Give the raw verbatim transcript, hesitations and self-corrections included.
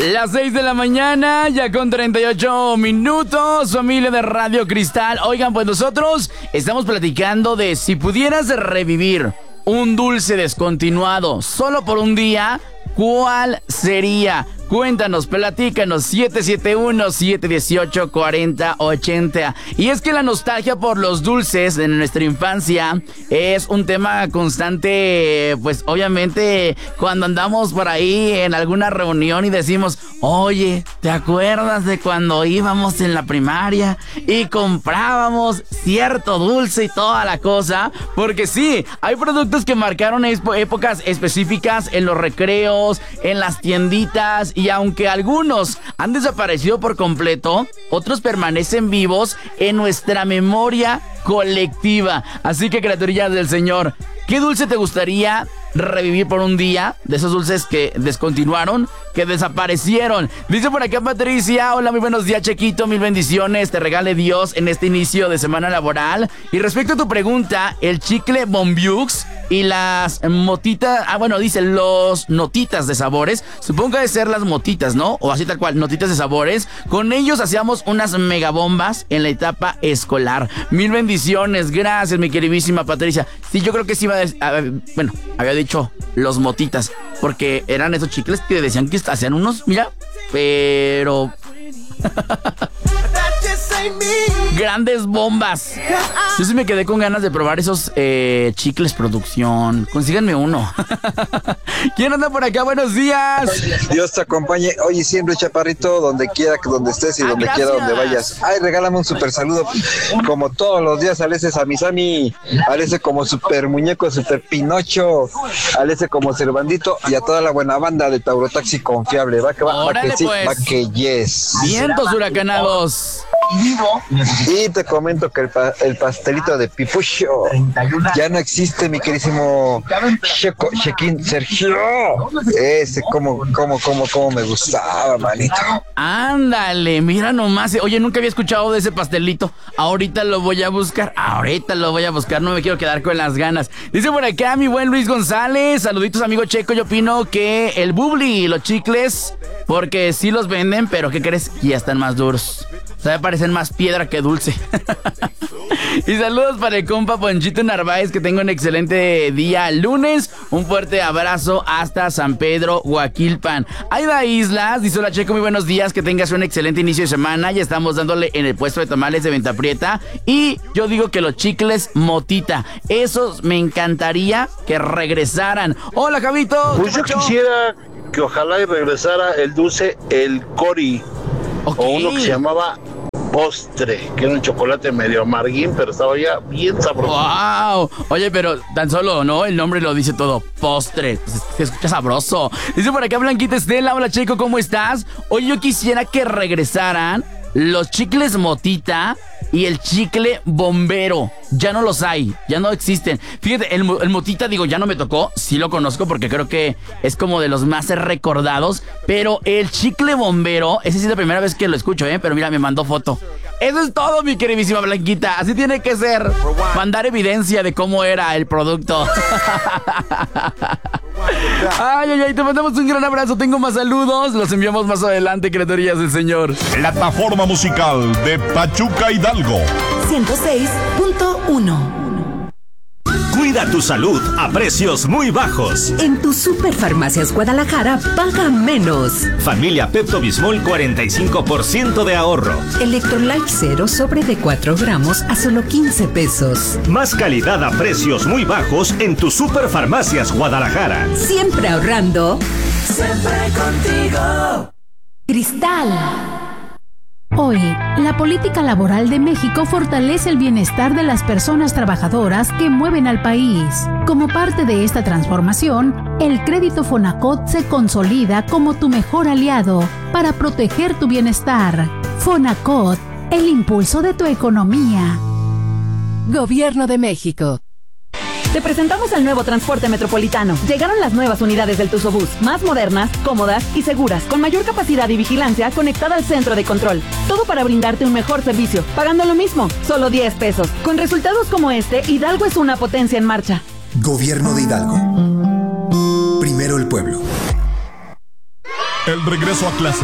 Las seis de la mañana, ya con treinta y ocho minutos, familia de Radio Cristal. Oigan, pues nosotros estamos platicando de si pudieras revivir un dulce descontinuado solo por un día, ¿cuál sería? Cuéntanos, platícanos, siete siete uno, siete uno ocho, cuatro cero ocho cero. Y es que la nostalgia por los dulces de nuestra infancia es un tema constante, pues obviamente cuando andamos por ahí en alguna reunión y decimos, oye, ¿te acuerdas de cuando íbamos en la primaria y comprábamos cierto dulce y toda la cosa? Porque sí, hay productos que marcaron épocas específicas en los recreos, en las tienditas. Y aunque algunos han desaparecido por completo, otros permanecen vivos en nuestra memoria colectiva. Así que, criaturillas del Señor, ¿qué dulce te gustaría revivir por un día? De esos dulces que descontinuaron, que desaparecieron. Dice por acá Patricia: hola, muy buenos días, Chequito, mil bendiciones te regale Dios en este inicio de semana laboral. Y respecto a tu pregunta, el chicle Bombiux y las motitas, ah bueno, dice los notitas de sabores, supongo que debe ser las motitas, ¿no? O así tal cual, notitas de sabores. Con ellos hacíamos unas megabombas en la etapa escolar. Mil bendiciones, gracias mi queridísima Patricia. Sí, yo creo que sí iba a, a bueno, había dicho los motitas, porque eran esos chicles que decían que hacían unos, mira, pero grandes bombas. Yo sí me quedé con ganas de probar esos eh, chicles producción. Consíganme uno. ¿Quién anda por acá? Buenos días. Dios te acompañe. Oye, siempre, chaparrito, donde quiera, donde estés y ah, donde gracias. quiera, donde vayas. Ay, regálame un super saludo. Como todos los días, Alese Samisami, Alese como super muñeco, super Pinocho, Alese como Cervandito y a toda la buena banda de Taurotaxi Confiable. Va que va, va que sí, pues. va que yes. Vientos huracanados. Y te comento que el, pa- el pastelito de Pipucho ya no existe, mi querísimo Checo, Chequín Sergio. Ese, como, como, como, como me gustaba, manito. Ándale, mira nomás. Oye, nunca había escuchado de ese pastelito. Ahorita lo voy a buscar. Ahorita lo voy a buscar. No me quiero quedar con las ganas. Dice por acá mi buen Luis González. Saluditos, amigo Checo. Yo opino que el bubli y los chicles, porque sí los venden, pero ¿qué crees? Ya están más duros. O sea, parecen más piedra que dulce. Y saludos para el compa Ponchito Narváez, que tenga un excelente día lunes. Un fuerte abrazo hasta San Pedro, Huaquilpan. Aida Islas dice: hola Checo, muy buenos días, que tengas un excelente inicio de semana. Ya estamos dándole en el puesto de tamales de Venta Prieta. Y yo digo que los chicles Motita, esos me encantaría que regresaran. Hola, Javito. Pues yo quisiera que ojalá y regresara el dulce, el Cori. Okay. O uno que se llamaba postre, que era un chocolate medio amarguín, pero estaba ya bien sabroso. ¡Wow! Oye, pero tan solo, ¿no? El nombre lo dice todo. Postre. Se escucha sabroso. Dice por acá Blanquita Estela: hola Checo, ¿cómo estás? Oye, yo quisiera que regresaran los chicles Motita y el chicle Bombero. Ya no los hay, ya no existen. Fíjate, el, el Motita, digo, ya no me tocó. Sí lo conozco porque creo que es como de los más recordados. Pero el chicle Bombero, ese sí es la primera vez que lo escucho, ¿eh? Pero mira, me mandó foto. Eso es todo, mi queridísima Blanquita. Así tiene que ser. Mandar evidencia de cómo era el producto. Ay, ay, ay, te mandamos un gran abrazo. Tengo más saludos. Los enviamos más adelante, criaturillas del Señor. Plataforma musical de Pachuca Hidalgo. ciento seis punto uno. Cuida tu salud a precios muy bajos. En tu Superfarmacias Guadalajara paga menos. Familia Pepto Bismol, cuarenta y cinco por ciento de ahorro. Electrolyte Cero sobre de cuatro gramos a solo quince pesos. Más calidad a precios muy bajos en tu Superfarmacias Guadalajara. Siempre ahorrando. Siempre contigo. Cristal. Hoy, la política laboral de México fortalece el bienestar de las personas trabajadoras que mueven al país. Como parte de esta transformación, el crédito Fonacot se consolida como tu mejor aliado para proteger tu bienestar. Fonacot, el impulso de tu economía. Gobierno de México. Te presentamos el nuevo transporte metropolitano. Llegaron las nuevas unidades del Tuzobús, más modernas, cómodas y seguras, con mayor capacidad y vigilancia conectada al centro de control. Todo para brindarte un mejor servicio, pagando lo mismo, solo diez pesos. Con resultados como este, Hidalgo es una potencia en marcha. Gobierno de Hidalgo. Primero el pueblo. El regreso a clase.